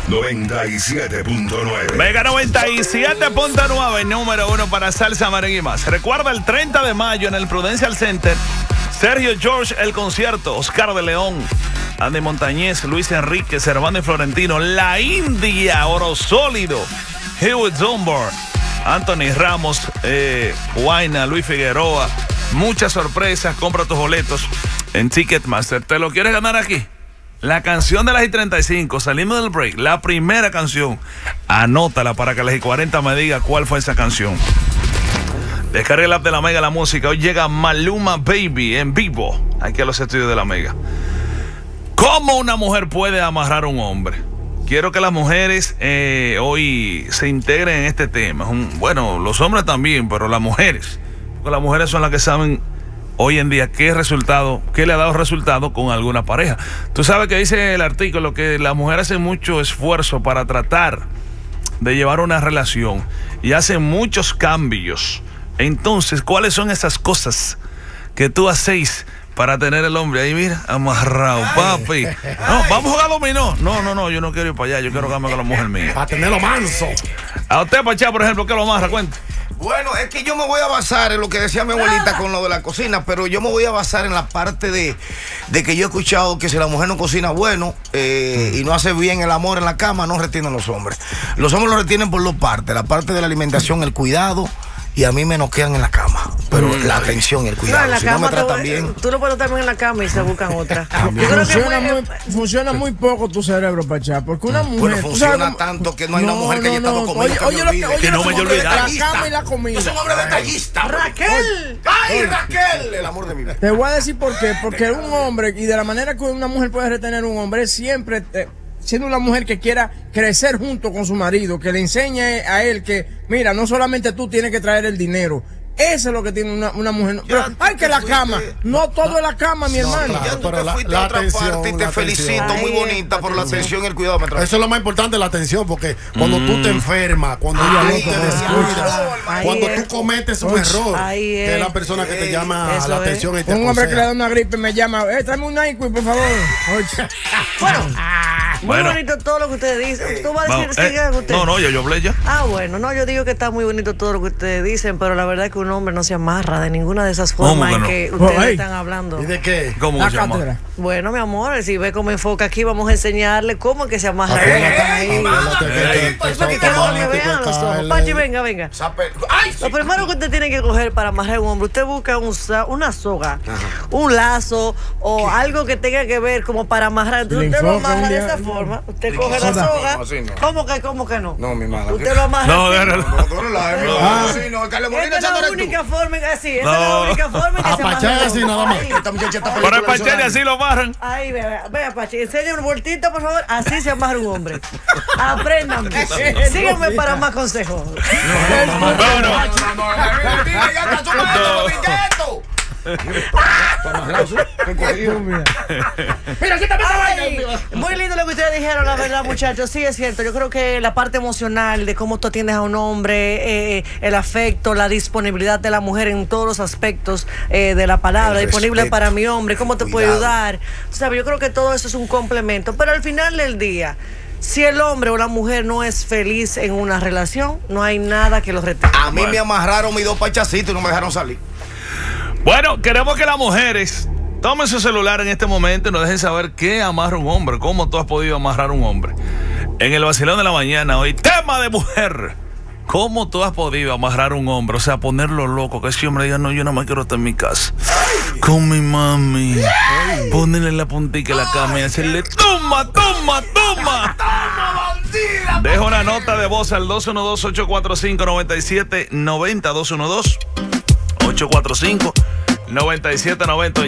97.9. Mega 97.9, número 1 para salsa, merengue y más. Recuerda el 30 de mayo en el Prudential Center, Sergio George, el concierto, Oscar de León, Andy Montañez, Luis Enrique, Servando y Florentino, La India, Oro Sólido, Hewitt Dunbar, Anthony Ramos, Guayna, Luis Figueroa. Muchas sorpresas. Compra tus boletos en Ticketmaster. ¿Te lo quieres ganar aquí? La canción de las I-35, salimos del break, la primera canción, anótala para que las I-40 me diga cuál fue esa canción. Descarga el app de la Mega, la música. Hoy llega Maluma Baby en vivo aquí a los estudios de la Mega. ¿Cómo una mujer puede amarrar a un hombre? Quiero que las mujeres hoy se integren en este tema. Bueno, los hombres también, pero las mujeres, porque las mujeres son las que saben hoy en día qué le ha dado resultado con alguna pareja. Tú sabes que dice el artículo que las mujeres hacen mucho esfuerzo para tratar de llevar una relación y hacen muchos cambios. Entonces, ¿cuáles son esas cosas que tú hacéis para tener el hombre ahí, mira, amarrado, papi? No, vamos a jugar dominó. No, yo no quiero ir para allá, yo quiero jugarme con la mujer mía. Para tenerlo manso. A usted, Pachá, por ejemplo, ¿qué lo amarra? Cuenta. Bueno, es que yo me voy a basar en lo que decía mi abuelita con lo de la cocina, pero yo me voy a basar en la parte de que yo he escuchado que si la mujer no cocina bueno y no hace bien el amor en la cama, no retienen los hombres. Los hombres lo retienen por dos partes, la parte de la alimentación, el cuidado, y a mí me noquean en la cama. Pero la atención y el cuidado, en la si cama no me tratan bien. Tú lo puedes también en la cama y se buscan otra. Funciona muy poco tu cerebro, Pachá, porque una mujer... Bueno, funciona tanto que no hay una mujer que haya estado conmigo que no me haya olvidado. La cama y la comida. Yo soy un hombre detallista. ¡Raquel! ¡Ay, Raquel! El amor de mi vida. Te voy a decir por qué. Porque un hombre, y de la manera que una mujer puede retener un hombre, es siempre siendo una mujer que quiera crecer junto con su marido, que le enseñe a él que, mira, no solamente tú tienes que traer el dinero. Eso es lo que tiene una mujer. Pero hay que la cama. No todo es la cama, mi hermano. Claro, ya tú te fuiste a otra parte y te felicito, muy bonita por la atención y el cuidado. Eso es lo más importante, la atención, porque cuando tú te enfermas, cuando tú te descuidas, cuando tú cometes un error, que es la persona que te llama a la atención y te un hombre que le da una gripe me llama, tráeme un NyQuil, por favor. Muy bonito todo lo que ustedes dicen. ¿Tú vas a decir usted? No, yo hablé ya. Bueno, no, yo digo que está muy bonito todo lo que ustedes dicen, pero la verdad es que un hombre no se amarra de ninguna de esas formas en que ustedes están hablando. ¿Y de qué? ¿Cómo se llama? Bueno, mi amor, si ve cómo enfoca aquí, vamos a enseñarle cómo es que se amarra. Pachi, venga. Lo primero que usted tiene que coger para amarrar a un hombre, usted busca una soga, un lazo o algo que tenga que ver como para amarrar. Entonces usted lo amarra de esa forma. Usted coge la soga. ¿Cómo que no? No, mi madre. Usted lo amarra. No, déjalo. Esta es la única forma en que se amarra. Así nada más. Por el Pachá así lo amarran. Ahí, vea, Pachi, enseña un vueltito, por favor. Así se amarra un hombre. Aprendan. Síganme para más consejos. Muy lindo lo que ustedes dijeron, la verdad, muchachos. Sí, es cierto. Yo creo que la parte emocional de cómo tú atiendes a un hombre, el afecto, la disponibilidad de la mujer en todos los aspectos de la palabra, disponible para mi hombre, cómo te puede ayudar. Tú sabes, yo creo que todo eso es un complemento. Pero al final del día, si el hombre o la mujer no es feliz en una relación, no hay nada que los retenga. A mí me amarraron mis dos pachacitos y no me dejaron salir. Bueno, queremos que las mujeres tomen su celular en este momento y nos dejen saber qué amarra un hombre, cómo tú has podido amarrar un hombre. En el vacilón de la mañana hoy, tema de mujer. ¿Cómo tú has podido amarrar un hombre? O sea, ponerlo loco, que ese hombre diga, no, yo no me quiero estar en mi casa con mi mami. Ponerle la puntica en la cama y hacerle toma. Deja una nota de voz al 212-845-9790, 212-845-9790.